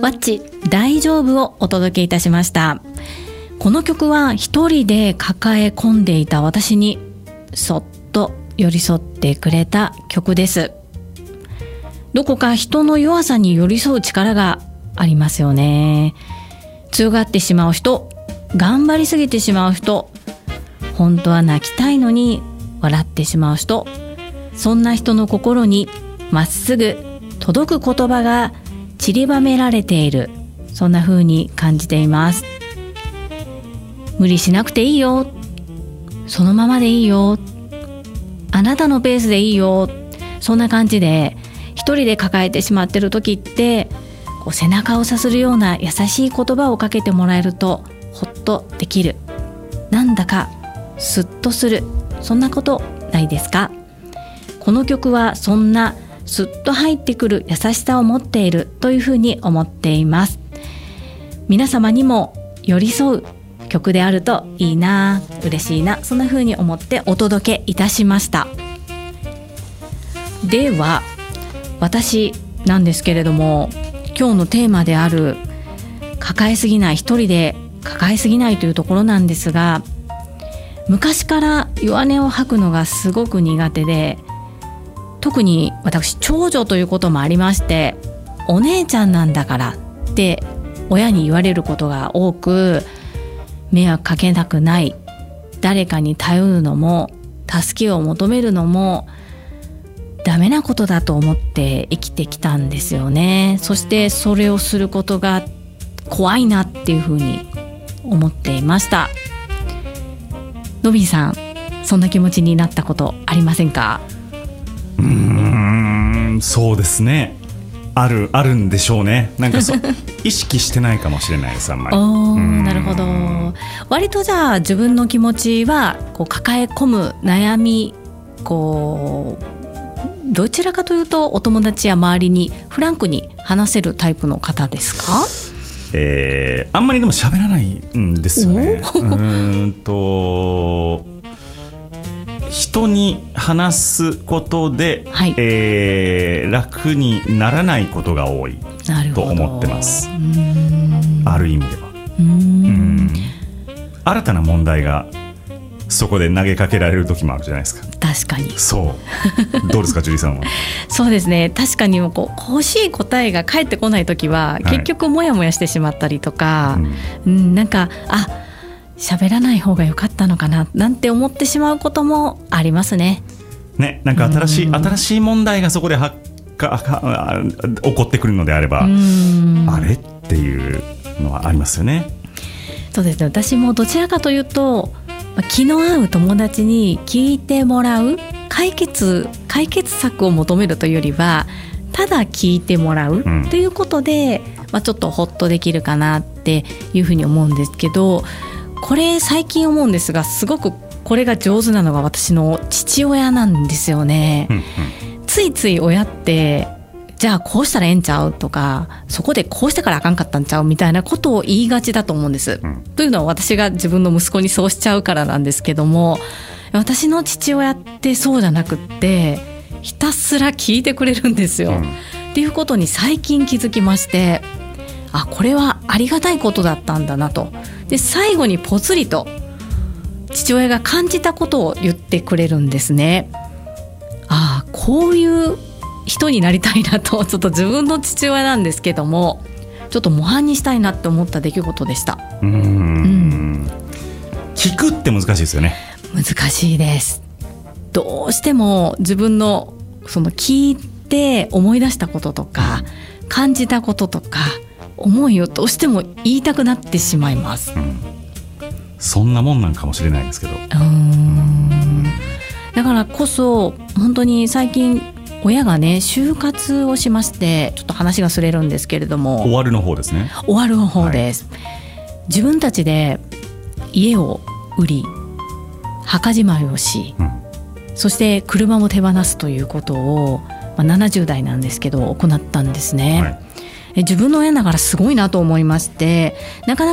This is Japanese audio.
ワッチ大丈夫をお届けいたしました。この曲は一人で抱え込んでいた私にそっと寄り添ってくれた曲です。どこか人の弱さに寄り添う力がありますよね。強がってしまう人、頑張りすぎてしまう人、本当は泣きたいのに笑ってしまう人、そんな人の心にまっすぐ届く言葉が散りばめられている、そんな風に感じています。無理しなくていいよ、そのままでいいよ、あなたのペースでいいよ、そんな感じで一人で抱えてしまってる時って背中をさするような優しい言葉をかけてもらえるとほっとできる、なんだかスッとする、そんなことないですか？この曲はそんなスッと入ってくる優しさを持っているというふうに思っています。皆様にも寄り添う曲であるといいな、嬉しいな、そんなふうに思ってお届けいたしました。では私なんですけれども、今日のテーマである抱えすぎない、一人で抱えすぎないというところなんですが、昔から弱音を吐くのがすごく苦手で、特に私長女ということもありまして、お姉ちゃんなんだからって親に言われることが多く、迷惑かけたくない、誰かに頼るのも助けを求めるのもダメなことだと思って生きてきたんですよね。そしてそれをすることが怖いなっていうふうに思っていました。のびーさん、そんな気持ちになったことありませんか？ そうですね、あるんでしょうね。なんか意識してないかもしれないです、あんまり。 なるほど。割とじゃあ自分の気持ちは抱え込む悩み、どちらかというとお友達や周りにフランクに話せるタイプの方ですか？ あんまりでも喋らないんですよね。人に話すことで、はい、楽にならないことが多いと思ってます。ある意味では新たな問題がそこで投げかけられる時もあるじゃないですか。 確かに。 そうどうですか、ジュリーさんは？ そうですね、確かに欲しい答えが返ってこない時は、結局モヤモヤしてしまったりとか、なんか喋らない方が良かったのかななんて思ってしまうこともありますね。 なんか新しい問題がそこで起こってくるのであれば、あれっていうのはありますよね。 そうですね、私もどちらかというと気の合う友達に聞いてもらう、解決策を求めるというよりは、ただ聞いてもらうということで、ちょっとホッとできるかなっていうふうに思うんですけど、これ最近思うんですが、すごくこれが上手なのが私の父親なんですよね。ついつい親ってじゃあこうしたらええんちゃうとか、そこでこうしたからあかんかったんちゃうみたいなことを言いがちだと思うんです、というのは私が自分の息子にそうしちゃうからなんですけども、私の父親ってそうじゃなくって、ひたすら聞いてくれるんですよ、っていうことに最近気づきまして、これはありがたいことだったんだなと。で最後にぽつりと父親が感じたことを言ってくれるんですね。こういう人になりたいなと、ちょっと自分の父親なんですけども、ちょっと模範にしたいなって思った出来事でした。 聞くって難しいですよね。 難しいです。どうしても自分の聞いて思い出したこととか、感じたこととか思いをどうしても言いたくなってしまいます、 そんなもんなんかもしれないですけど、 だからこそ本当に最近親がね就活をしまして、ちょっと話がそれるんですけれども、 終わるの方ですね。 終わるの方です、自分たちで家を売り墓じまいをし、そして車も手放すということを、70代なんですけど行ったんですね、自分の親ながらすごいなと思いまして、なかなか